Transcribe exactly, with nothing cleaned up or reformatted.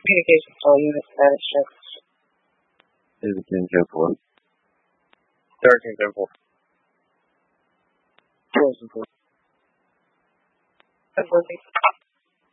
Communication call unit status check. Fifteen ten four. Thirteen ten four. Twelve and four.